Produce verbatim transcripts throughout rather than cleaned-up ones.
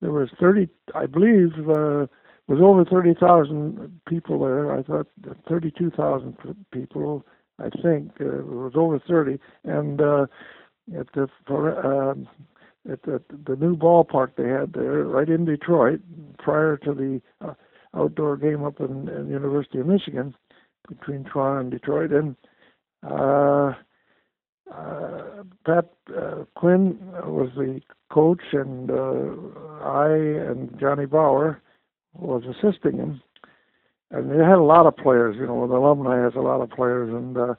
there was thirty, I believe, uh, was over thirty thousand people there. I thought thirty-two thousand people. I think uh, it was over thirty, and uh, at the uh, at the the new ballpark they had there, right in Detroit, prior to the uh, outdoor game up in, in the University of Michigan, between Toronto and Detroit, and uh, uh, Pat uh, Quinn was the coach, and uh, I and Johnny Bauer was assisting him. And they had a lot of players, you know, the alumni has a lot of players, and uh,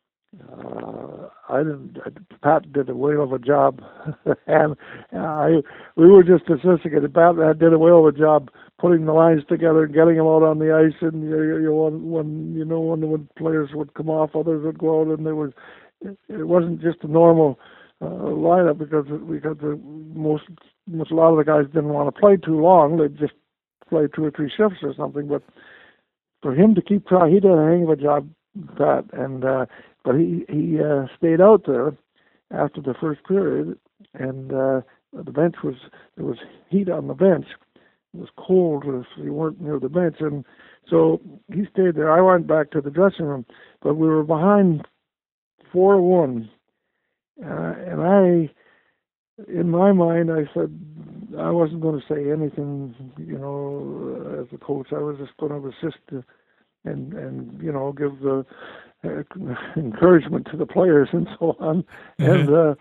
uh, I didn't. Pat did a whale of a job, and I we were just assisting it. Pat did a whale of a job putting the lines together and getting them out on the ice. And you, you when, when you know when when players would come off, others would go out, and there was it, it wasn't just a normal uh, lineup because because the most most a lot of the guys didn't want to play too long. They'd just play two or three shifts or something. But for him to keep trying, he did a hang of a job, Pat, and. Uh, But he he uh, stayed out there after the first period, and uh, the bench was there was heat on the bench. It was cold if you weren't near the bench, and so he stayed there. I went back to the dressing room, but we were behind four one, uh, and I, in my mind, I said I wasn't going to say anything, you know, as a coach. I was just going to assist to, and and you know give the Uh, encouragement to the players and so on, mm-hmm. and uh,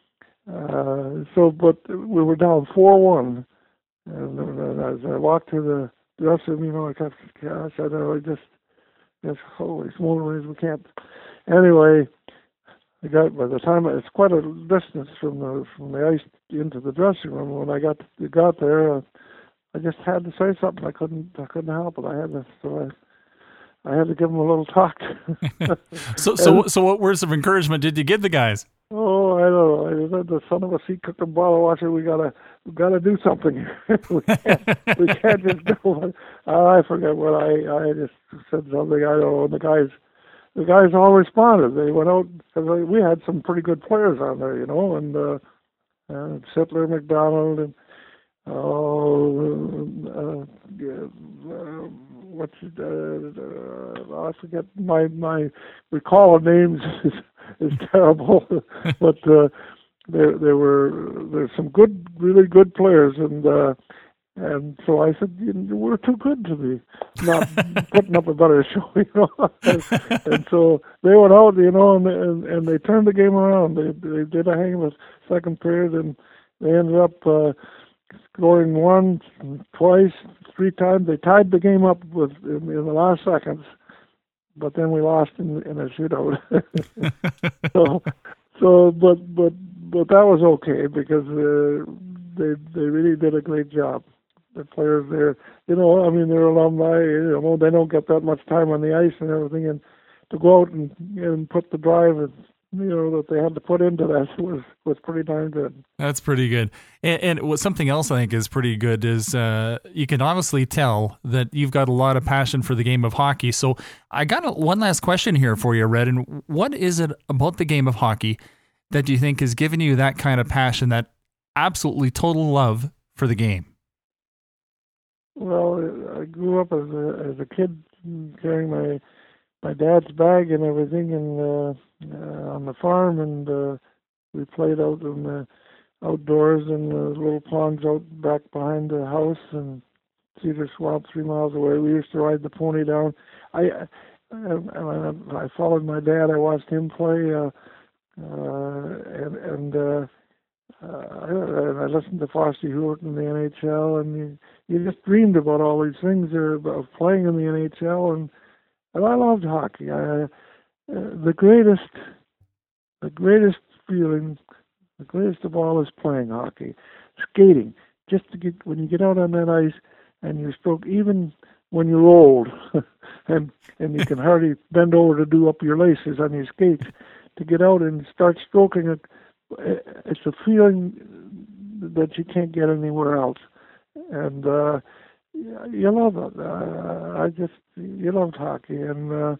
uh, so. But we were down four one, and, and as I walked to the dressing room, you know, I kept, I said, "I just, just holy smokes, we can't." Anyway, I got by the time it's quite a distance from the from the ice into the dressing room. When I got got there, uh, I just had to say something. I couldn't I couldn't help it. I had to so I. I had to give them a little talk. so, so, so, what words of encouragement did you give the guys? Oh, I don't know. I said, the son of a sea cook and bottle washer. We gotta, we gotta do something. we can't, we can't just go. Uh, I forget what I, I just said something. I don't know. And the guys, the guys all responded. They went out because we had some pretty good players on there, you know, and uh, uh, Sittler, McDonald, and oh, uh, yeah, uh, what's uh, uh, I forget my my recall of names is, is terrible, but uh, there there were there's some good, really good players, and uh, and so I said, you know, we're too good to be not putting up a better show, you know. and, and so they went out, you know, and, and and they turned the game around. They they did a hang of a second period, and they ended up. Uh, scoring once, twice, three times. They tied the game up with in, in the last seconds, but then we lost in, in a shootout. so, so, but but but that was okay because uh, they they really did a great job. The players there, you know, I mean, they're alumni. You know, they don't get that much time on the ice and everything, and to go out and and put the drive and. You know, that they had to put into that was was pretty darn good. That's pretty good. And, and what something else I think is pretty good is uh, you can honestly tell that you've got a lot of passion for the game of hockey. So I got a, one last question here for you, Red. And what is it about the game of hockey that you think has given you that kind of passion, that absolutely total love for the game? Well, I grew up as a as a kid carrying my my dad's bag and everything, and uh, uh, on the farm, and uh, we played out in the outdoors in the little ponds out back behind the house, and Cedar Swamp three miles away. We used to ride the pony down. I I, I followed my dad. I watched him play, uh, uh, and and uh, uh, I, I listened to Foster Hewitt in the N H L, and you, you just dreamed about all these things there about playing in the N H L, and And I loved hockey. I, uh, the greatest, the greatest feeling, the greatest of all is playing hockey, skating. Just to get when you get out on that ice and you stroke, even when you're old, and and you can hardly bend over to do up your laces on your skates, to get out and start stroking it, it's a feeling that you can't get anywhere else, and. Uh, You love it. Uh, I just, you loved hockey, and uh,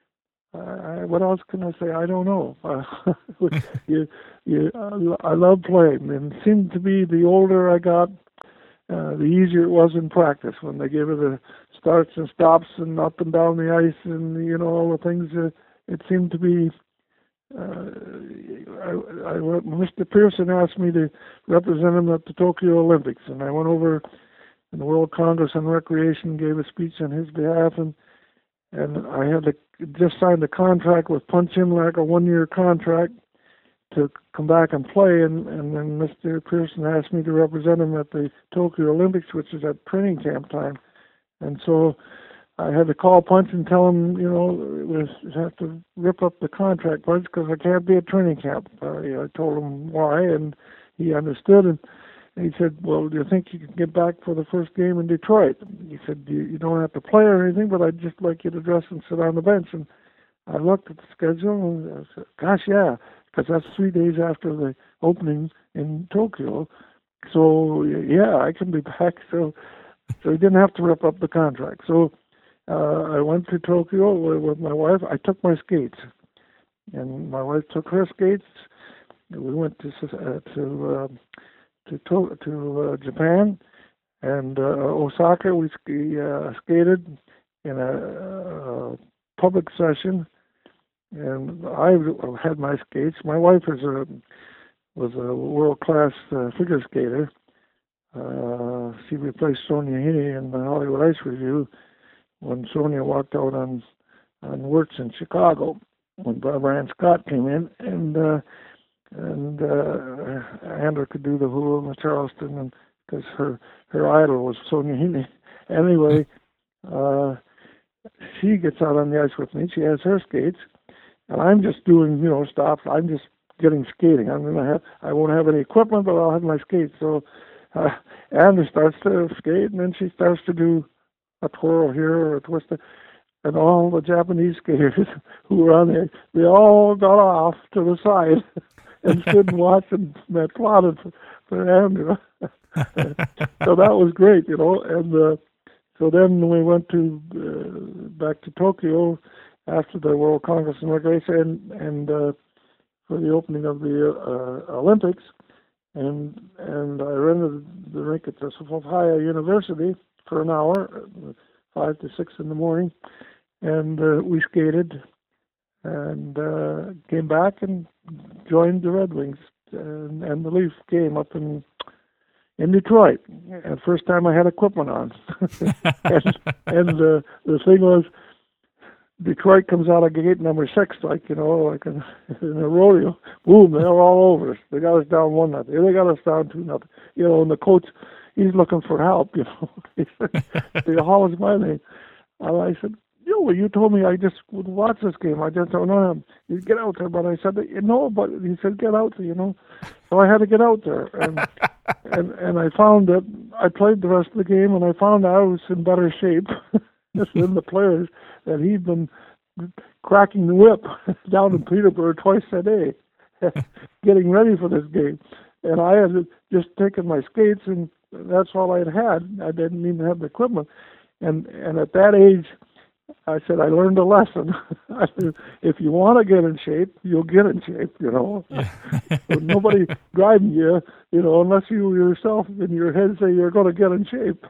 I, what else can I say? I don't know. Uh, you, you, I love playing, and it seemed to be the older I got, uh, the easier it was in practice when they gave her the starts and stops and up and down the ice and you know all the things. Uh, it seemed to be. Uh, I, I, Mister Pearson asked me to represent him at the Tokyo Olympics, and I went over in the World Congress on Recreation, gave a speech on his behalf, and and I had to just signed a contract with Punch Imlach, a one-year contract to come back and play, and, and then Mister Pearson asked me to represent him at the Tokyo Olympics, which is at training camp time, and so I had to call Punch and tell him, you know, we have to rip up the contract, Punch, because I can't be at training camp. Uh, I told him why, and he understood, and he said, well, do you think you can get back for the first game in Detroit? He said, you, you don't have to play or anything, but I'd just like you to dress and sit on the bench. And I looked at the schedule, and I said, gosh, yeah, because that's three days after the opening in Tokyo. So, yeah, I can be back. So, so he didn't have to rip up the contract. So uh, I went to Tokyo with my wife. I took my skates, and my wife took her skates. We went to uh, to uh, to to, to uh, Japan and uh, Osaka. We ski, uh, skated in a, a public session, and I had my skates. My wife is a was a world class uh, figure skater. Uh, she replaced Sonia Heaney in the Hollywood Ice Review when Sonia walked out on on Wirtz in Chicago when Barbara Ann Scott came in, and uh, and uh, Andrew could do the hula in Charleston, and because her her idol was Sonia Heaney. Anyway, uh, she gets out on the ice with me. She has her skates, and I'm just doing you know stops. I'm just getting skating. I'm gonna have I won't have any equipment, but I'll have my skates. So uh, Andrew starts to skate, and then she starts to do a twirl here or a twist, and all the Japanese skaters who were on there, they all got off to the side and stood and watched and applauded for, for Andrew. So that was great, you know. And uh, so then we went to uh, back to Tokyo after the World Congress and Recreation, and, and uh, for the opening of the uh, Olympics, and and I rented the rink at the Sophia University for an hour, five to six in the morning, and uh, we skated and uh, came back and joined the Red Wings and, and the Leaf game up in in Detroit. And first time I had equipment on, and, and uh, the thing was, Detroit comes out of gate number six, like you know, like in, in a rodeo. Boom! They're all over us. They got us down one nothing. They got us down two nothing. You know, and the coach, he's looking for help. You know, he said, "They hollers my name," and I said, "Yo, well, you told me I just would watch this game. I just don't know him. You get out there." But I said, "No," but he said, "Get out there," you know. So I had to get out there, and and and I found that I played the rest of the game, and I found I was in better shape than the players, that he'd been cracking the whip down in Peterborough twice a day, getting ready for this game. And I had just taken my skates, and that's all I'd had. I didn't even have the equipment. And and at that age, I said, I learned a lesson. I said, if you want to get in shape, you'll get in shape, you know. Yeah. So nobody driving you, you know, unless you yourself in your head say you're going to get in shape.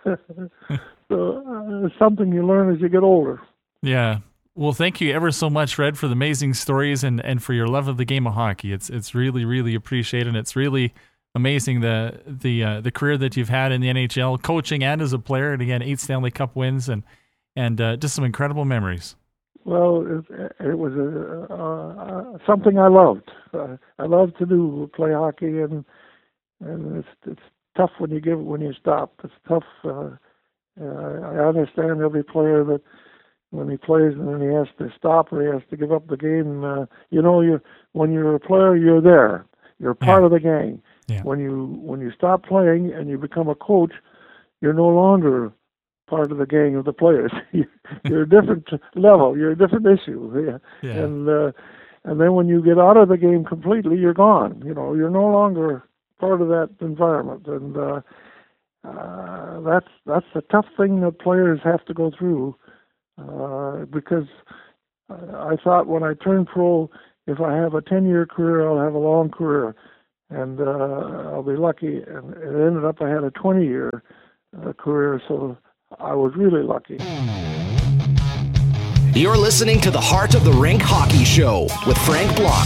So uh, it's something you learn as you get older. Yeah. Well, thank you ever so much, Red, for the amazing stories and, and for your love of the game of hockey. It's it's really, really appreciated. It's really amazing the the uh, the career that you've had in the N H L, coaching and as a player, and again, eight Stanley Cup wins, and and uh, just some incredible memories. Well, it, it was a, uh, something I loved. Uh, I loved to do play hockey, and and it's it's tough when you give when you stop. It's tough. Uh, uh, I understand every player that when he plays and then he has to stop or he has to give up the game. Uh, you know, you when you're a player, you're there. You're part yeah. of the game. Yeah. When you when you stop playing and you become a coach, you're no longer part of the gang of the players. You're a different level. You're a different issue. Yeah. Yeah. And uh, and then when you get out of the game completely, you're gone. You know, you're no longer part of that environment. And uh, uh, that's that's a tough thing that players have to go through. Uh, because I thought when I turned pro, if I have a ten-year career, I'll have a long career. and uh, I'll be lucky. And it ended up I had a twenty-year uh, career, so I was really lucky. You're listening to the Heart of the Rink Hockey Show with Frank Block.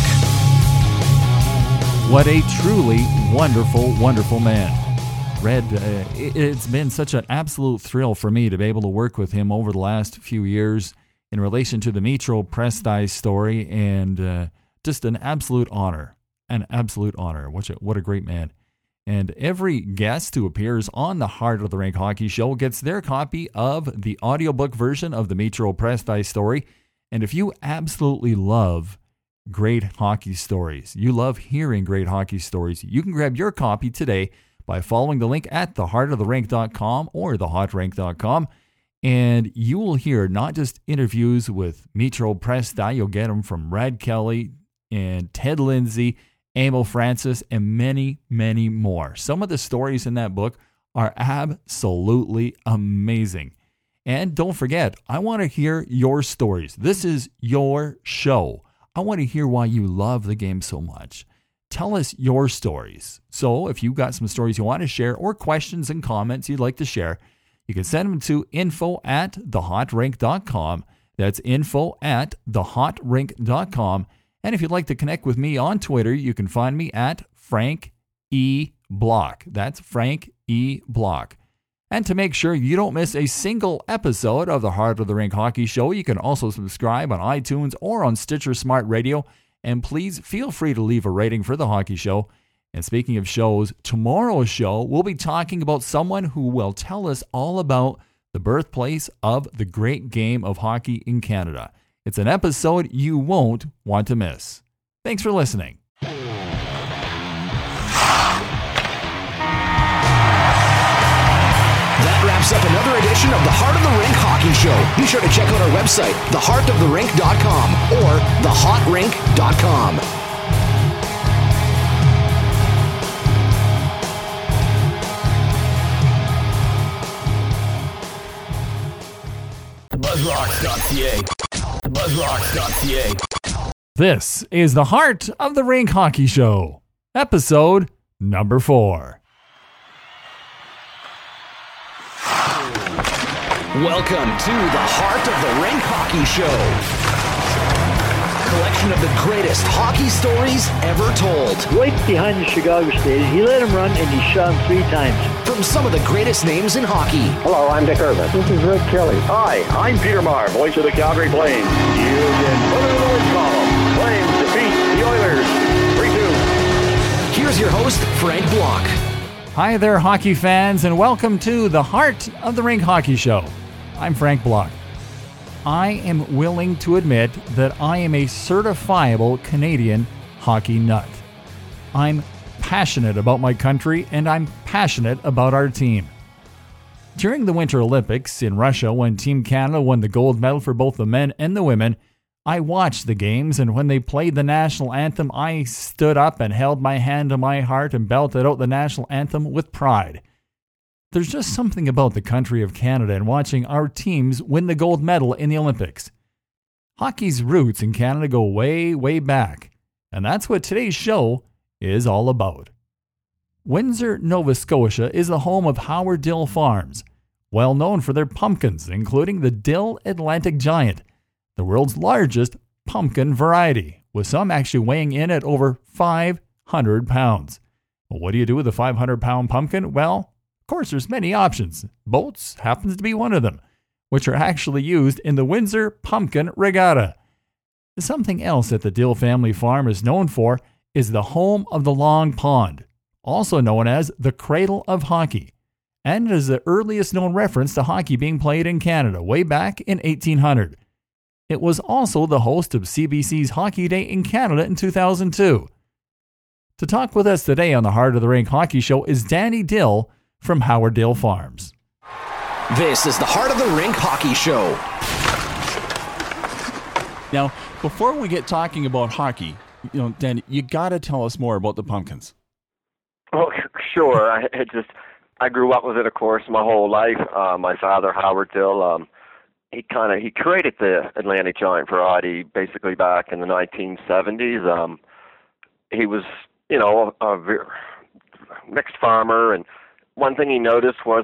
What a truly wonderful, wonderful man. Red, uh, it, it's been such an absolute thrill for me to be able to work with him over the last few years in relation to the Mitro Prestice story, and uh, just an absolute honor, an absolute honor. What a, what a great man. And every guest who appears on the Heart of the Rink Hockey Show gets their copy of the audiobook version of the Mitro Prestice story. And if you absolutely love great hockey stories, you love hearing great hockey stories, you can grab your copy today by following the link at the heart of the rink dot com or the hot rink dot com. And you will hear not just interviews with Mitro Prestice, you'll get them from Brad Kelly and Ted Lindsay, Emil Francis, and many, many more. Some of the stories in that book are absolutely amazing. And don't forget, I want to hear your stories. This is your show. I want to hear why you love the game so much. Tell us your stories. So if you've got some stories you want to share or questions and comments you'd like to share, you can send them to info at the hot rink dot com. That's info at the hot rink dot com. And if you'd like to connect with me on Twitter, you can find me at Frank E. Block. That's Frank E. Block. And to make sure you don't miss a single episode of the Heart of the Rink Hockey Show, you can also subscribe on iTunes or on Stitcher Smart Radio. And please feel free to leave a rating for the Hockey Show. And speaking of shows, tomorrow's show, we'll be talking about someone who will tell us all about the birthplace of the great game of hockey in Canada. It's an episode you won't want to miss. Thanks for listening. That wraps up another edition of the Heart of the Rink Hockey Show. Be sure to check out our website, the heart of the rink dot com or the hot rink dot com. buzzrocks dot c a. buzzrocks dot c a. This is the Heart of the Rink Hockey Show, episode number four. Welcome to the Heart of the Rink Hockey Show. Collection of the greatest hockey stories ever told. Right behind the Chicago State, he let him run and he shot him three times. From some of the greatest names in hockey. Hello, I'm Dick Irvin. This is Red Kelly. Hi, I'm Peter Maher, voice of the Calgary Flames. You can put it in the win column. Flames defeat the Oilers. three two. Here's your host, Frank Block. Hi there, hockey fans, and welcome to the Heart of the Rink Hockey Show. I'm Frank Block. I am willing to admit that I am a certifiable Canadian hockey nut. I'm passionate about my country, and I'm passionate about our team. During the Winter Olympics in Russia, when Team Canada won the gold medal for both the men and the women, I watched the games, and when they played the national anthem, I stood up and held my hand to my heart and belted out the national anthem with pride. There's just something about the country of Canada and watching our teams win the gold medal in the Olympics. Hockey's roots in Canada go way, way back, and that's what today's show is all about. Windsor, Nova Scotia is the home of Howard Dill Farms, well known for their pumpkins, including the Dill Atlantic Giant, the world's largest pumpkin variety, with some actually weighing in at over five hundred pounds. Well, what do you do with a five hundred pound pumpkin? Well, of course, there's many options. Boats happens to be one of them, which are actually used in the Windsor Pumpkin Regatta. Something else that the Dill family farm is known for is the home of the Long Pond, also known as the Cradle of Hockey, and it is the earliest known reference to hockey being played in Canada way back in eighteen hundred. It was also the host of C B C's Hockey Day in Canada in two thousand two. To talk with us today on the Heart of the Rink Hockey Show is Danny Dill from Howard Dill Farms. This is the Heart of the Rink Hockey Show. Now, before we get talking about hockey, you know, Dan, you got to tell us more about the pumpkins. Oh, sure. I it just I grew up with it, of course, my whole life. Uh, my father, Howard Dill, um, he kind of he created the Atlantic Giant variety basically back in the nineteen seventies. Um, he was you know, a, a mixed farmer, and one thing he noticed was